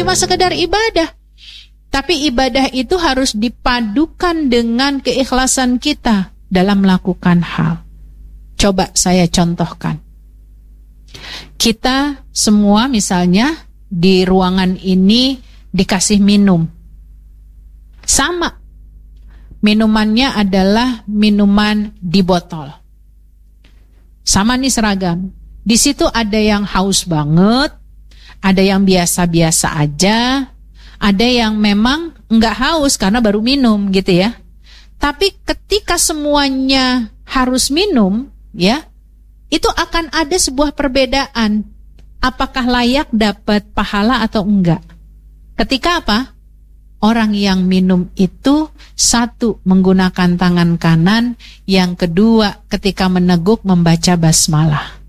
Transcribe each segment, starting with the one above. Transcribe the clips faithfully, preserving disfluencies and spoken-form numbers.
cuma sekedar ibadah. Tapi ibadah itu harus dipadukan dengan keikhlasan kita dalam melakukan hal. Coba saya contohkan. Kita semua misalnya di ruangan ini dikasih minum. Sama. Minumannya adalah minuman di botol. Sama nih seragam. Di situ ada yang haus banget, ada yang biasa-biasa aja, ada yang memang enggak haus karena baru minum gitu ya. Tapi ketika semuanya harus minum, ya, itu akan ada sebuah perbedaan. Apakah layak dapat pahala atau enggak? Ketika apa? Orang yang minum itu satu menggunakan tangan kanan, yang kedua ketika meneguk membaca basmalah.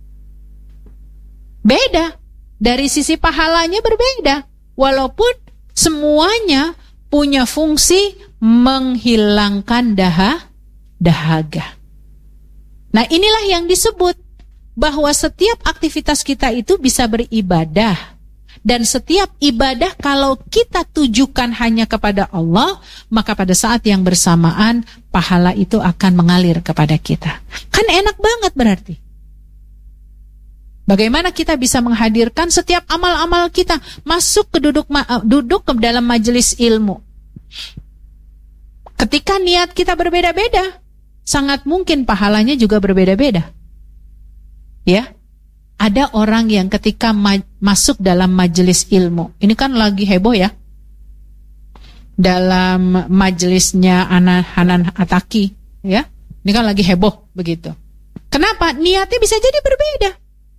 Beda, dari sisi pahalanya berbeda. Walaupun semuanya punya fungsi menghilangkan daha, dahaga. Nah inilah yang disebut bahwa setiap aktivitas kita itu bisa beribadah. Dan setiap ibadah kalau kita tujukan hanya kepada Allah, maka pada saat yang bersamaan pahala itu akan mengalir kepada kita. Kan enak banget berarti. Bagaimana kita bisa menghadirkan setiap amal-amal kita masuk ke duduk duduk ke dalam majelis ilmu. Ketika niat kita berbeda-beda, sangat mungkin pahalanya juga berbeda-beda. Ya. Ada orang yang ketika ma- masuk dalam majelis ilmu, ini kan lagi heboh ya, dalam majelisnya Hanan, Hanan Ataki, ya, ini kan lagi heboh begitu. Kenapa? Niatnya bisa jadi berbeda.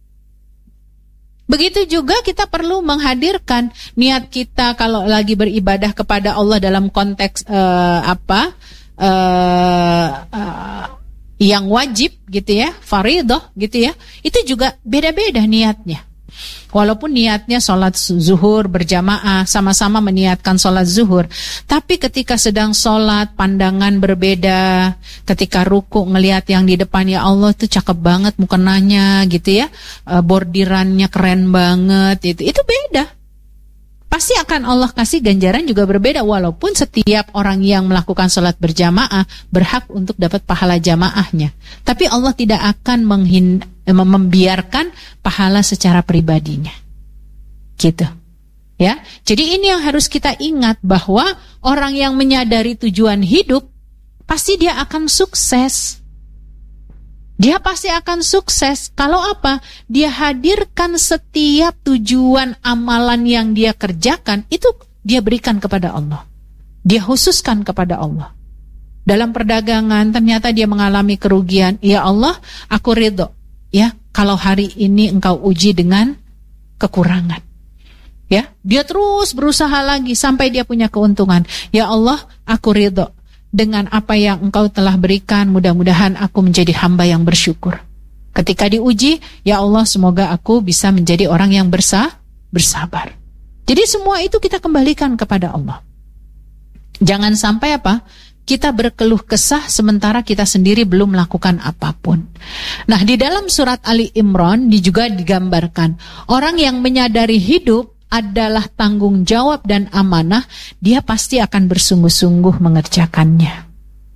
Begitu juga kita perlu menghadirkan niat kita kalau lagi beribadah kepada Allah dalam konteks uh, apa? Uh, uh, yang wajib gitu ya, fardhah gitu ya, itu juga beda-beda niatnya. Walaupun niatnya sholat zuhur berjamaah, sama-sama meniatkan sholat zuhur, tapi ketika sedang sholat pandangan berbeda, ketika ruku ngelihat yang di depan, ya Allah itu cakep banget mukenanya gitu ya, e, bordirannya keren banget, itu itu beda. Pasti akan Allah kasih ganjaran juga berbeda, walaupun setiap orang yang melakukan sholat berjamaah berhak untuk dapat pahala jamaahnya. Tapi Allah tidak akan menghin, membiarkan pahala secara pribadinya. Gitu. Ya. Jadi ini yang harus kita ingat, bahwa orang yang menyadari tujuan hidup pasti dia akan sukses. Dia pasti akan sukses kalau apa? Dia hadirkan setiap tujuan amalan yang dia kerjakan, itu dia berikan kepada Allah. Dia khususkan kepada Allah. Dalam perdagangan ternyata dia mengalami kerugian. Ya Allah, aku ridho. Ya, kalau hari ini engkau uji dengan kekurangan. Ya, dia terus berusaha lagi sampai dia punya keuntungan. Ya Allah, aku ridho dengan apa yang engkau telah berikan, mudah-mudahan aku menjadi hamba yang bersyukur. Ketika diuji, ya Allah semoga aku bisa menjadi orang yang bersa, bersabar. Jadi semua itu kita kembalikan kepada Allah. Jangan sampai apa? Kita berkeluh kesah sementara kita sendiri belum melakukan apapun. Nah, di dalam surat Ali Imran juga digambarkan, orang yang menyadari hidup adalah tanggung jawab dan amanah, dia pasti akan bersungguh-sungguh mengerjakannya.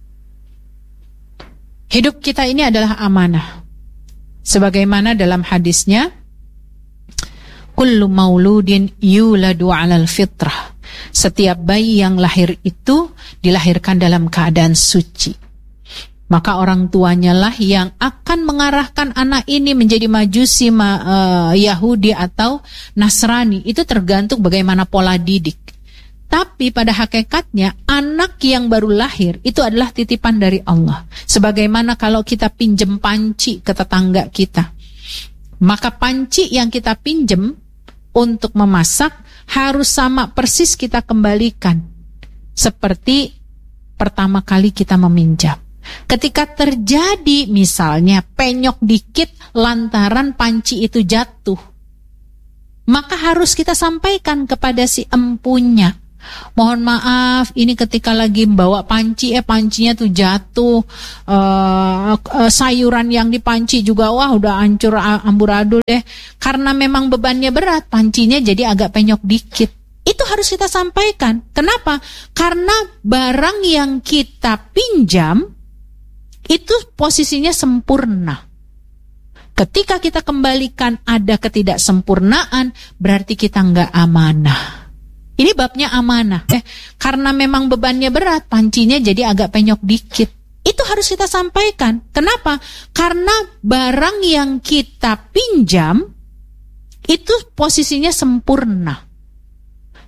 Hidup kita ini adalah amanah. Sebagaimana dalam hadisnya, kullu mauludin yuladu 'alal fitrah. Setiap bayi yang lahir itu dilahirkan dalam keadaan suci. Maka orang tuanya lah yang akan mengarahkan anak ini menjadi majusi, ma, uh, Yahudi atau Nasrani. Itu tergantung bagaimana pola didik. Tapi pada hakikatnya anak yang baru lahir itu adalah titipan dari Allah. Sebagaimana kalau kita pinjem panci ke tetangga kita, maka panci yang kita pinjem untuk memasak harus sama persis kita kembalikan seperti pertama kali kita meminjam. Ketika terjadi misalnya penyok dikit lantaran panci itu jatuh, maka harus kita sampaikan kepada si empunya, Mohon maaf, ini ketika lagi bawa panci, eh pancinya tuh jatuh, uh, uh, sayuran yang dipanci juga wah udah hancur amburadul deh. Karena memang bebannya berat, pancinya jadi agak penyok dikit. Itu harus kita sampaikan. Kenapa? Karena barang yang kita pinjam itu posisinya sempurna. Ketika kita kembalikan ada ketidaksempurnaan, berarti kita nggak amanah. Ini babnya amanah. Eh, karena memang bebannya berat, pancinya jadi agak penyok dikit. Itu harus kita sampaikan. Kenapa? Karena barang yang kita pinjam itu posisinya sempurna.